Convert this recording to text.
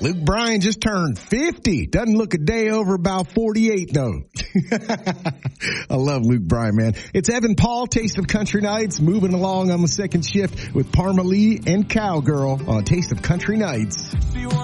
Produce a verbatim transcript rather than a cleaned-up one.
Luke Bryan just turned fifty. Doesn't look a day over about forty-eight, though. I love Luke Bryan, man. It's Evan Paul, Taste of Country Nights, moving along on the second shift with Parma Lee and Cowgirl on Taste of Country Nights.